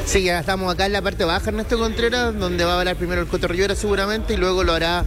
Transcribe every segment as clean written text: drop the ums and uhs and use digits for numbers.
Sí, ya estamos acá en la parte baja, Ernesto Contreras, donde va a hablar primero el Coto Rivera seguramente y luego lo hará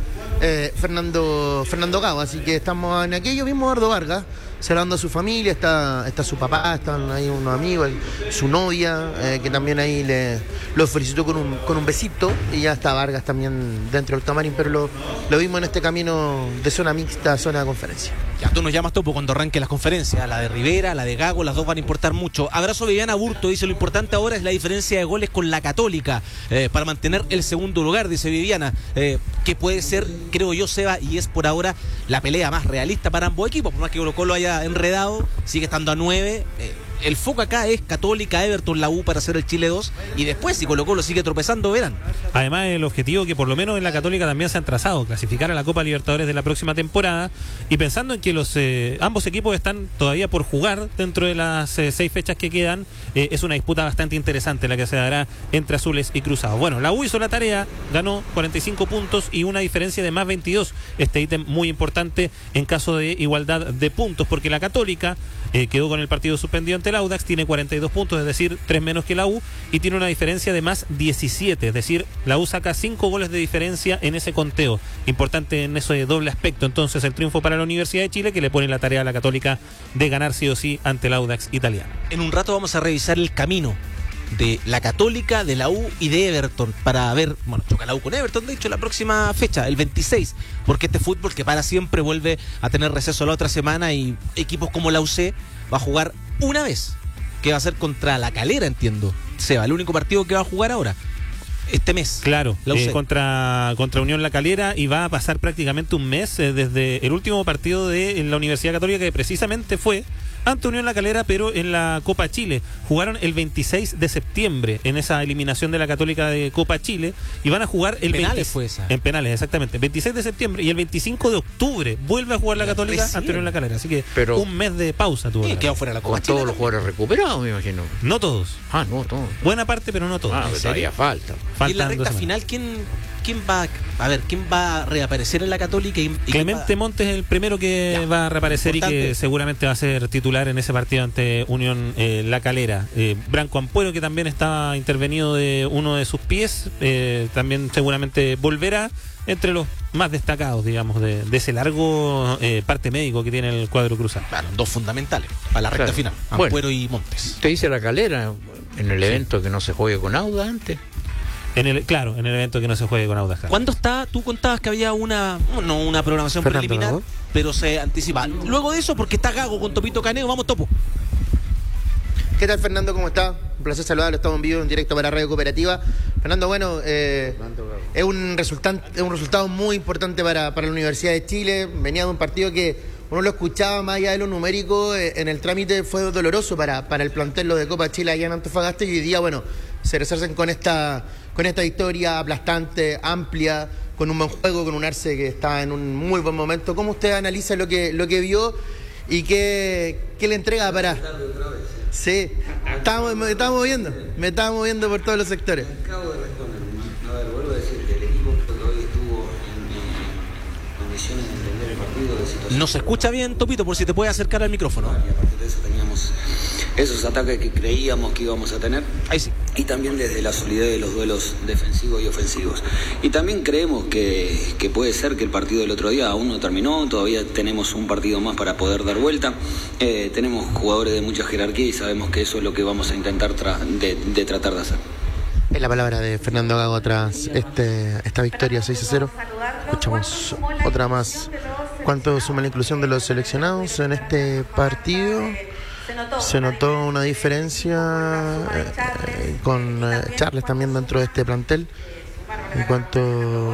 Fernando Gago. Así que estamos en aquello mismo, Eduardo Vargas, saludando a su familia, está su papá, están ahí unos amigos, su novia, que también ahí lo felicitó con un besito, y ya está Vargas también dentro del camarín, pero lo vimos en este camino de zona mixta, zona de conferencia. Ya tú nos llamas, Topo, cuando arranque las conferencias, la de Rivera, la de Gago, las dos van a importar mucho. Abrazo Viviana Burto, dice, lo importante ahora es la diferencia de goles con la Católica, para mantener el segundo lugar, dice Viviana, que puede ser, creo yo, Seba, y es por ahora la pelea más realista para ambos equipos, por más que Colo-Colo haya enredado, sigue estando a 9. El foco acá es Católica, Everton, la U para hacer el Chile 2, y después si Colo-Colo sigue tropezando, verán. Además, el objetivo que por lo menos en la Católica también se han trazado, clasificar a la Copa Libertadores de la próxima temporada, y pensando en que los ambos equipos están todavía por jugar dentro de las 6 fechas que quedan, es una disputa bastante interesante la que se dará entre azules y cruzados. Bueno, la U hizo la tarea, ganó 45 puntos y una diferencia de más 22, este ítem muy importante en caso de igualdad de puntos, porque la Católica quedó con el partido suspendido ante el Audax, tiene 42 puntos, es decir, 3 menos que la U, y tiene una diferencia de más 17, es decir, la U saca 5 goles de diferencia en ese conteo. Importante en ese doble aspecto, entonces, el triunfo para la Universidad de Chile, que le pone la tarea a la Católica de ganar sí o sí ante el Audax italiano. En un rato vamos a revisar el camino de la Católica, de la U y de Everton, para ver, bueno, choca la U con Everton, de hecho, la próxima fecha, el 26, porque este fútbol que para siempre vuelve a tener receso la otra semana, y equipos como la UC va a jugar una vez, que va a ser contra La Calera, entiendo, Seba, el único partido que va a jugar ahora este mes. Claro, contra Unión La Calera, y va a pasar prácticamente un mes desde el último partido de la Universidad Católica, que precisamente fue ante Unión La Calera, pero en la Copa Chile. Jugaron el 26 de septiembre en esa eliminación de la Católica de Copa Chile, y van a jugar el en penales, exactamente, 26 de septiembre, y el 25 de octubre vuelve a jugar la Católica ante Unión La Calera, así que un mes de pausa tuvo. Y quedó fuera la Copa con Chile, todos los jugadores recuperados, me imagino. No todos. No todos. Buena parte, pero no todos. Pero todavía falta. Y en la recta final, ¿quién va a reaparecer en la Católica? Clemente Montes es el primero que va a reaparecer, importante, y que seguramente va a ser titular en ese partido ante Unión La Calera. Branco Ampuero, que también estaba intervenido de uno de sus pies, también seguramente volverá, entre los más destacados, digamos, de ese largo parte médico que tiene el cuadro cruzado. Claro, dos fundamentales para la recta final, Ampuero y Montes. Te dice La Calera en el evento que no se juegue con Auda antes. En el evento que no se juegue con Audax. ¿Cuándo está? Tú contabas que había una programación Fernando preliminar, Gago, pero se anticipa. Luego de eso, porque está Gago con Topito Caneo, vamos, Topo. ¿Qué tal, Fernando? ¿Cómo está? Un placer saludarlo, estamos en vivo, en directo para Radio Cooperativa. Fernando, bueno, es un resultado muy importante para la Universidad de Chile. Venía de un partido que uno lo escuchaba más allá de lo numérico, en el trámite fue doloroso para el plantel lo de Copa Chile allá en Antofagasta, y hoy día, bueno, se resarcen con esta victoria aplastante, amplia, con un buen juego, con un Arce que está en un muy buen momento. ¿Cómo usted analiza lo que vio y qué le entrega para...? Sí, me estaba moviendo por todos los sectores. Acabo de responder, a ver, vuelvo a decir que el equipo que hoy estuvo en condiciones de entender el partido, de situación... No se escucha bien, Topito, por si te puedes acercar al micrófono. Y a partir de eso teníamos esos ataques que creíamos que íbamos a tener. Ahí sí. Y también desde la solidez de los duelos defensivos y ofensivos. Y también creemos que puede ser que el partido del otro día aún no terminó, todavía tenemos un partido más para poder dar vuelta. Tenemos jugadores de mucha jerarquía y sabemos que eso es lo que vamos a intentar tratar de hacer. Es la palabra de Fernando Gago tras esta victoria 6-0. Escuchamos otra más. ¿Cuánto suma la inclusión de los seleccionados en este partido? Se notó una diferencia con Charles también dentro de este plantel. En cuanto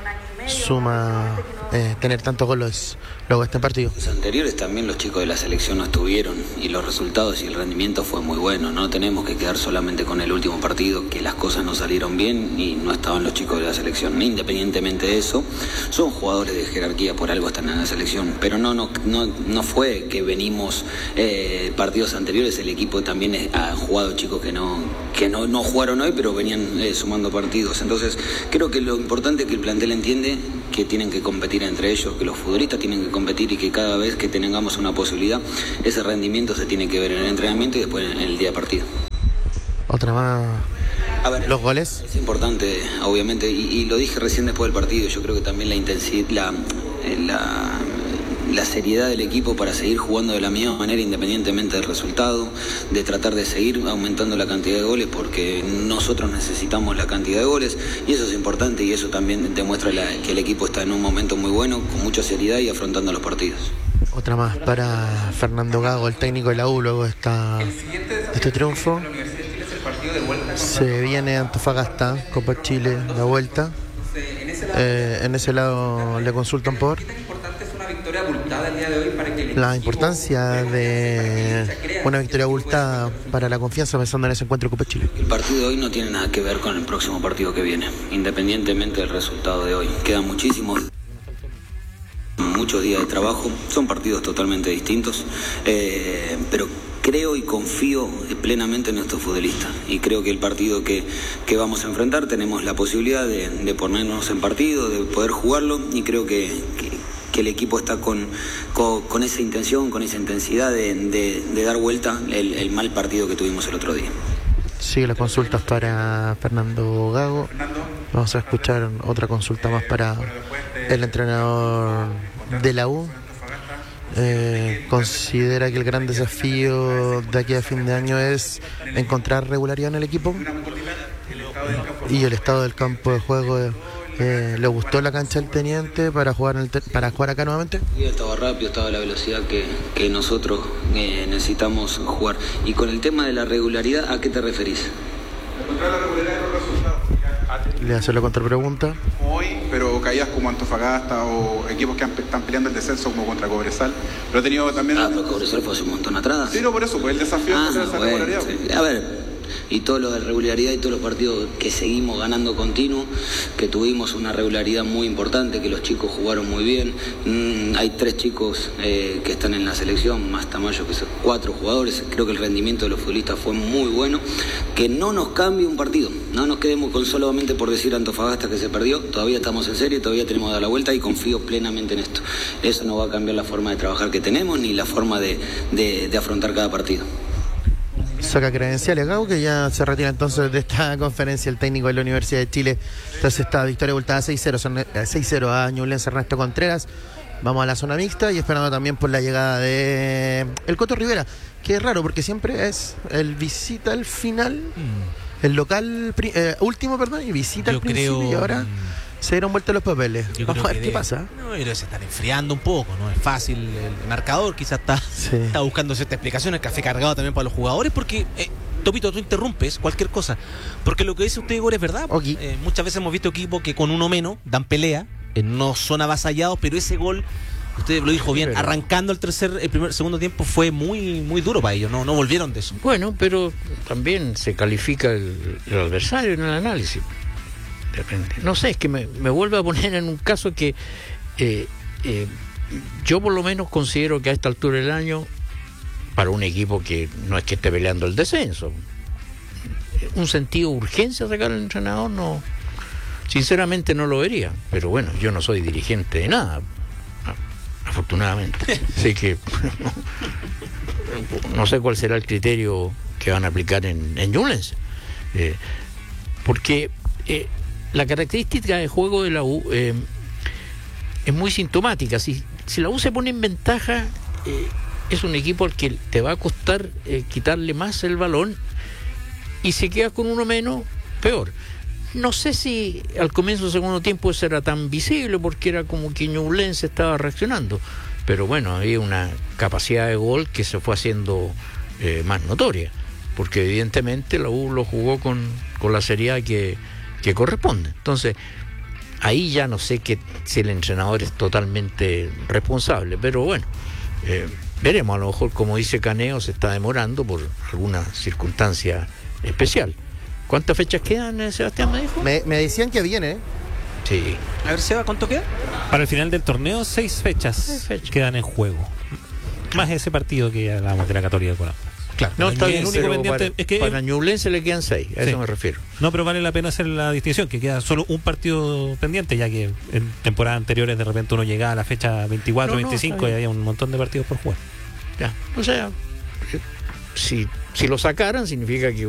suma tener tantos goles luego de este partido. Los anteriores también los chicos de la selección no estuvieron y los resultados y el rendimiento fue muy bueno. No tenemos que quedar solamente con el último partido, que las cosas no salieron bien y no estaban los chicos de la selección. Independientemente de eso, son jugadores de jerarquía, por algo están en la selección. Pero no fue que venimos partidos anteriores, el equipo también ha jugado chicos que no jugaron hoy, pero venían sumando partidos. Entonces creo que lo importante es que el plantel entiende que tienen que competir entre ellos, que los futbolistas tienen que competir y que cada vez que tengamos una posibilidad, ese rendimiento se tiene que ver en el entrenamiento y después en el día de partido. Otra más A ver, los goles. es importante, obviamente, y lo dije recién después del partido. Yo creo que también la intensidad, la seriedad del equipo para seguir jugando de la misma manera independientemente del resultado, de tratar de seguir aumentando la cantidad de goles porque nosotros necesitamos la cantidad de goles y eso es importante y eso también demuestra que el equipo está en un momento muy bueno, con mucha seriedad y afrontando los partidos. Otra más para Fernando Gago, el técnico de la U, luego de este triunfo. Se viene Antofagasta, Copa Chile, la vuelta. En ese lado le consultan por la importancia de una victoria abultada para la confianza pensando en ese encuentro de Copa Chile. El partido de hoy no tiene nada que ver con el próximo partido que viene, independientemente del resultado de hoy. Quedan muchos días de trabajo, son partidos totalmente distintos, pero creo y confío plenamente en nuestros futbolistas y creo que el partido que vamos a enfrentar tenemos la posibilidad de ponernos en partido, de poder jugarlo y creo que el equipo está con esa intención, con esa intensidad de dar vuelta el mal partido que tuvimos el otro día. Sigue las consultas para Fernando Gago. Vamos a escuchar otra consulta más para el entrenador de la U. Considera que el gran desafío de aquí a fin de año es encontrar regularidad en el equipo y el estado del campo de juego. ¿Le gustó la cancha del Teniente para jugar acá nuevamente? Sí, estaba rápido, estaba a la velocidad que nosotros necesitamos jugar. Y con el tema de la regularidad, ¿a qué te referís? Encontrar la regularidad en los resultados. Le hace la contrapregunta. Hoy, pero caídas como Antofagasta o equipos que están peleando el descenso como contra Cobresal. Pero he tenido también... pero Cobresal fue hace un montón atrás. Sí, no, por eso, pues el desafío es esa regularidad. Sí. A ver... Y todo lo de regularidad y todos los partidos que seguimos ganando continuo, que tuvimos una regularidad muy importante, que los chicos jugaron muy bien. Hay 3 chicos que están en la selección, más Tamayo, que son 4 jugadores. Creo que el rendimiento de los futbolistas fue muy bueno. Que no nos cambie un partido, no nos quedemos con solamente por decir Antofagasta que se perdió. Todavía estamos en serie, todavía tenemos que dar la vuelta y confío plenamente en esto. Eso no va a cambiar la forma de trabajar que tenemos ni la forma de afrontar cada partido. Saca credenciales Gago, que ya se retira entonces de esta conferencia el técnico de la Universidad de Chile. Entonces esta victoria abultada 6-0 a Ñublense Ernesto Contreras. Vamos a la zona mixta y esperando también por la llegada de el Coto Rivera, que es raro porque siempre es el visita al final, el local último, y visita al principio y ahora se dieron vuelta los papeles. Vamos a ver qué pasa. No, pero se están enfriando un poco, no es fácil. El marcador quizás está buscando cierta explicación. El café cargado también para los jugadores, porque Topito, tú interrumpes cualquier cosa, porque lo que dice usted, Igor, es verdad. Okay. Muchas veces hemos visto equipos que con uno menos dan pelea, no son avasallados, pero ese gol, usted lo dijo bien, arrancando el segundo tiempo fue muy muy duro para ellos, no volvieron de eso. Bueno, pero también se califica el adversario en el análisis. De repente. No sé, es que me vuelve a poner en un caso que yo por lo menos considero que a esta altura del año, para un equipo que no es que esté peleando el descenso, un sentido de urgencia sacar al entrenador, no, sinceramente no lo vería. Pero bueno, yo no soy dirigente de nada, afortunadamente. Así que no sé cuál será el criterio que van a aplicar en Ñublense, porque la característica de juego de la U es muy sintomática. Si la U se pone en ventaja, es un equipo al que te va a costar quitarle más el balón, y si queda con uno menos, peor. No sé si al comienzo del segundo tiempo eso era tan visible, porque era como que Ñublense estaba reaccionando, pero bueno, había una capacidad de gol que se fue haciendo más notoria, porque evidentemente la U lo jugó con la seriedad que corresponde. Entonces ahí ya no sé si el entrenador es totalmente responsable, pero bueno, veremos. A lo mejor, como dice Caneo, se está demorando por alguna circunstancia especial. ¿Cuántas fechas quedan, Sebastián, me dijo? Me decían que viene. Sí. A ver, Seba, ¿cuánto queda? Para el final del torneo, 6 fechas quedan en juego, más ese partido que ya hablamos de la Católica de Colombia. Claro, No, está bien, el único pero pendiente es que para Ñublense le quedan 6, a Sí. eso me refiero. no, pero vale la pena hacer la distinción, que queda solo un partido pendiente, ya que en temporadas anteriores de repente uno llegaba a la fecha 24, 25 y había un montón de partidos por jugar. Ya. O sea, si lo sacaran, significa que